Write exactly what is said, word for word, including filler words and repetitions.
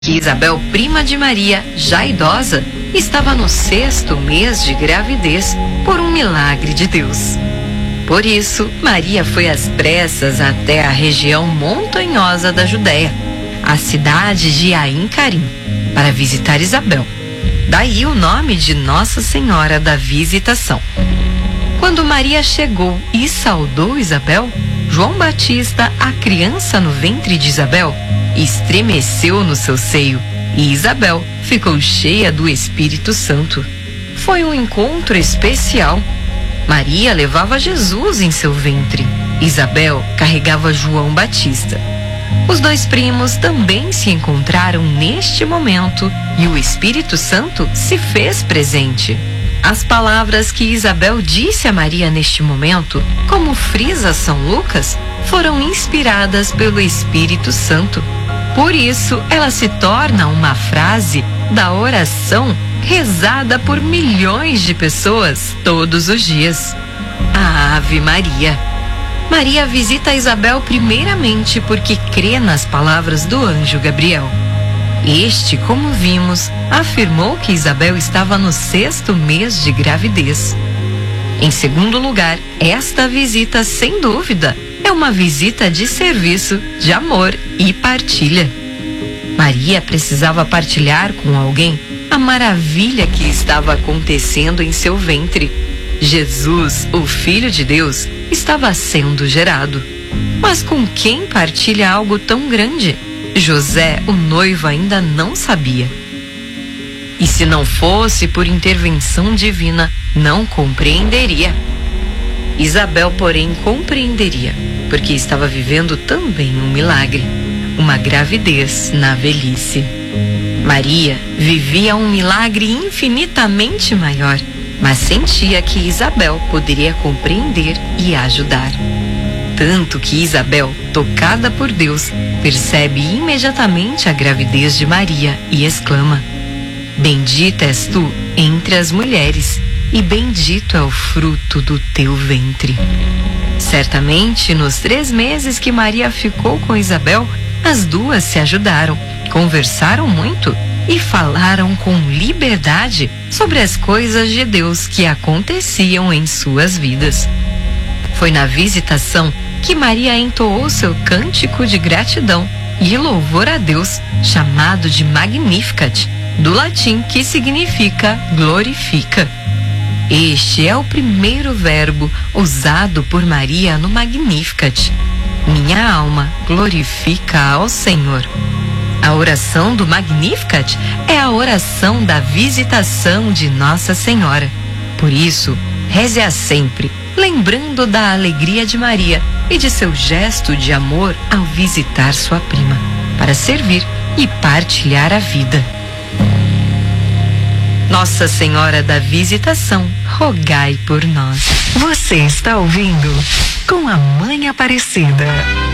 que Isabel, prima de Maria, já idosa, estava no sexto mês de gravidez por um milagre de Deus. Por isso, Maria foi às pressas até a região montanhosa da Judéia, a cidade de Ain Carim, para visitar Isabel. Daí o nome de Nossa Senhora da Visitação. Quando Maria chegou e saudou Isabel, João Batista, a criança no ventre de Isabel, estremeceu no seu seio e Isabel ficou cheia do Espírito Santo. Foi um encontro especial. Maria levava Jesus em seu ventre. Isabel carregava João Batista. Os dois primos também se encontraram neste momento e o Espírito Santo se fez presente. As palavras que Isabel disse a Maria neste momento, como frisa São Lucas, foram inspiradas pelo Espírito Santo. Por isso, ela se torna uma frase da oração rezada por milhões de pessoas todos os dias. A Ave Maria. Maria visita Isabel primeiramente porque crê nas palavras do anjo Gabriel. Este, como vimos, afirmou que Isabel estava no sexto mês de gravidez. Em segundo lugar, esta visita, sem dúvida, é uma visita de serviço, de amor e partilha. Maria precisava partilhar com alguém a maravilha que estava acontecendo em seu ventre. Jesus, o Filho de Deus, estava sendo gerado. Mas com quem partilha algo tão grande? José, o noivo, ainda não sabia. E se não fosse por intervenção divina, não compreenderia. Isabel, porém, compreenderia, porque estava vivendo também um milagre, uma gravidez na velhice. Maria vivia um milagre infinitamente maior, mas sentia que Isabel poderia compreender e ajudar. Tanto que Isabel, tocada por Deus, percebe imediatamente a gravidez de Maria e exclama: Bendita és tu entre as mulheres, e bendito é o fruto do teu ventre. Certamente, nos três meses que Maria ficou com Isabel, as duas se ajudaram, conversaram muito e falaram com liberdade sobre as coisas de Deus que aconteciam em suas vidas. Foi na visitação que Maria entoou seu cântico de gratidão e louvor a Deus, chamado de Magnificat, do latim que significa glorifica. Este é o primeiro verbo usado por Maria no Magnificat. Minha alma glorifica ao Senhor. A oração do Magnificat é a oração da visitação de Nossa Senhora. Por isso, reze-a sempre, lembrando da alegria de Maria e de seu gesto de amor ao visitar sua prima, para servir e partilhar a vida. Nossa Senhora da Visitação, rogai por nós. Você está ouvindo Com a Mãe Aparecida.